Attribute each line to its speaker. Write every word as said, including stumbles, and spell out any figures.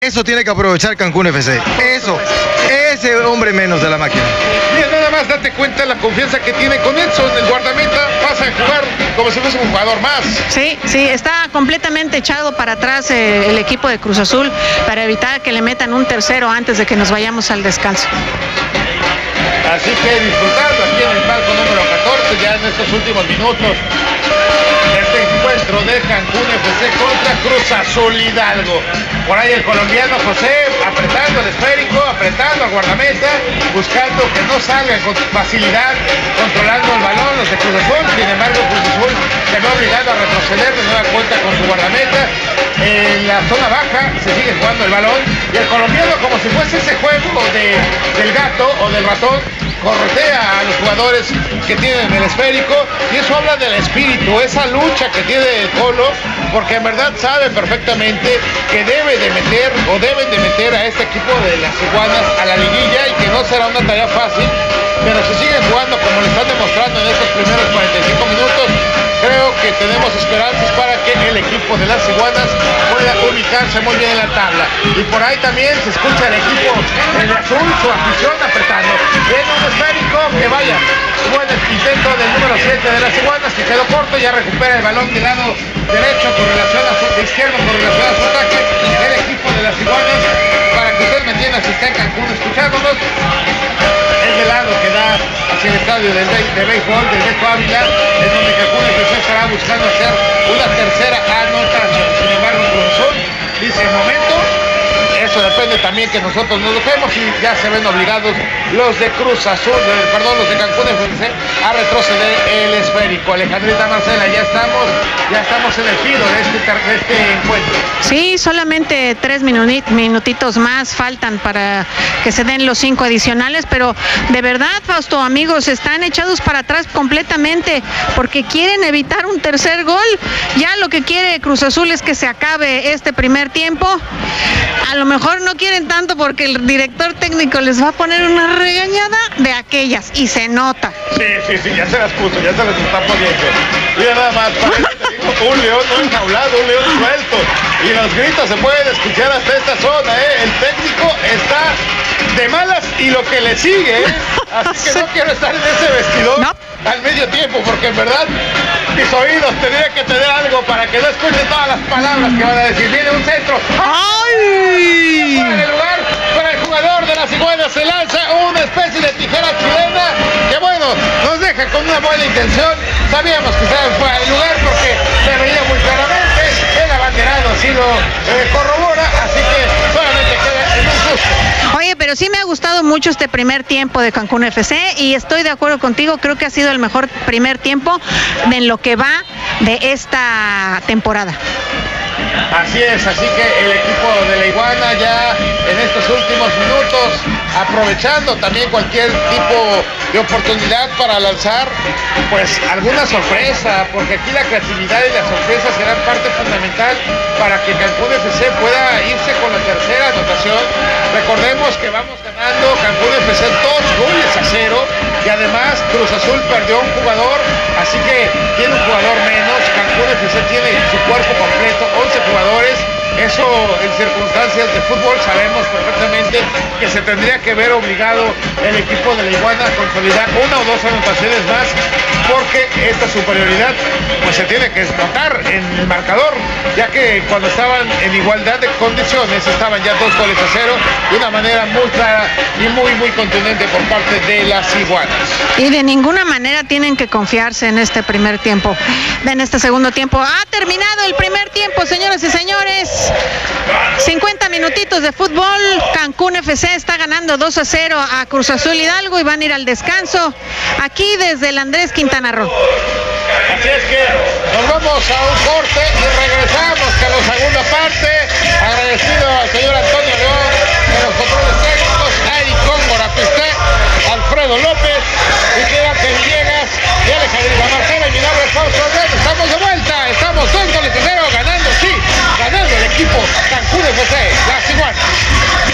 Speaker 1: Eso tiene que aprovechar Cancún F C. Eso, ese hombre menos de la máquina.
Speaker 2: Mira, nada más date cuenta de la confianza que tiene con Edson, el guardameta, pasa a jugar como si fuese un jugador más.
Speaker 3: Sí, sí, está completamente echado para atrás eh, el equipo de Cruz Azul para evitar que le metan un tercero antes de que nos vayamos al descanso.
Speaker 2: Así que disfrutando aquí en el palco número catorce, ya en estos últimos minutos, este encuentro de Cancún F C contra Cruz Azul Hidalgo. Por ahí el colombiano José apretando el esférico, apretando al guardameta, buscando que no salga con facilidad, controlando el balón los de Cruz Azul. Sin embargo, Cruz Azul se ve obligado a retroceder de nueva cuenta con su guardameta. En la zona baja se sigue jugando el balón y el colombiano, como si fuese ese juego de, del gato o del ratón, corretea a los jugadores que tienen el esférico, y eso habla del espíritu, esa lucha que tiene el Colo, porque en verdad sabe perfectamente que debe de meter o deben de meter a este equipo de las Iguanas a la liguilla y que no será una tarea fácil, pero si siguen jugando como le están demostrando en estos primeros cuarenta y cinco minutos, creo que tenemos esperanzas para que el equipo de las Iguanas pueda ubicarse muy bien en la tabla. Y por ahí también se escucha el equipo en azul, su afición apretando. Viene un esférico que vaya. Buen intento del número siete de las Iguanas, que quedó corto, ya recupera el balón del lado derecho con relación a su izquierdo, con relación a su ataque. El equipo de las Iguanas, para que ustedes me entiendan si está en Cancún escuchándonos, es del lado que da hacia el estadio de, de béisbol del Beto Ávila, en donde Cancún F C estará buscando hacer una tercera anotación. Sin embargo, el profesor dice el momento, eso depende también que nosotros nos dejemos, y ya se ven obligados los de Cruz Azul, de, perdón, los de Cancún F C a retroceder el esférico. Alejandrita Marcela, ya estamos, ya estamos en el filo de este, de este encuentro.
Speaker 3: Sí, solamente tres minutitos más faltan para que se den los cinco adicionales, pero de verdad, Fausto, amigos, están echados para atrás completamente porque quieren evitar un tercer gol. Ya lo que quiere Cruz Azul es que se acabe este primer tiempo. A lo mejor no quieren tanto porque el director técnico les va a poner una regañada de aquellas, y se nota.
Speaker 2: Sí, sí, sí, ya se las puso, ya se las está poniendo. Mira nada más, parece te digo, un león no enjaulado, un león suelto. Y los gritos se pueden escuchar hasta esta zona, ¿eh? El técnico está de malas y lo que le sigue, ¿eh? Así que no quiero estar en ese vestidor no. al medio tiempo, porque en verdad mis oídos tendrían que tener algo para que no escuchen todas las palabras que van a decir. Viene un centro.
Speaker 3: ¡Ay!
Speaker 2: Fuera de lugar para el jugador de las Iguanas, se lanza una especie de tijera chilena que, bueno, nos deja con una buena intención. Sabíamos que estaba fuera de lugar porque se veía muy claramente, el abanderado así lo eh, corrobora, así que solamente queda en un susto.
Speaker 3: Oye, pero sí me ha gustado mucho este primer tiempo de Cancún F C y estoy de acuerdo contigo, creo que ha sido el mejor primer tiempo en lo que va de esta temporada.
Speaker 2: Así es, así que el equipo de la Iguana ya en estos últimos minutos aprovechando también cualquier tipo de oportunidad para lanzar pues alguna sorpresa, porque aquí la creatividad y la sorpresa serán parte fundamental para que Cancún F C pueda irse con la tercera anotación. Recordemos que vamos ganando Cancún F C dos goles a cero y además Cruz Azul perdió un jugador, así que tiene un jugador menos. Cancún F C tiene su cuerpo completo, once jugadores. Eso en circunstancias de fútbol sabemos perfectamente que se tendría que ver obligado el equipo de la Iguana a consolidar una o dos anotaciones más, porque esta superioridad pues se tiene que notar en el marcador, ya que cuando estaban en igualdad de condiciones estaban ya dos goles a cero de una manera muy clara y muy muy contundente por parte de las Iguanas.
Speaker 3: Y de ninguna manera tienen que confiarse en este primer tiempo, en este segundo tiempo. Ha terminado el primer tiempo, señoras y señores. cincuenta minutitos de fútbol. Cancún F C está ganando dos a cero a Cruz Azul Hidalgo y van a ir al descanso aquí desde el Andrés Quintana Roo.
Speaker 2: Así es que nos vamos a un corte y regresamos con la segunda parte. Agradecido al señor Antonio León de los controles técnicos, a Eric Góngora Pisté, Alfredo López, y queda que Villegas y Alejandrina Marcela, y mi nombre es Fausto Andrés. Estamos de vuelta, estamos dos goles a cero ganando, sí, ganando el equipo Cancún F C, las Iguanas.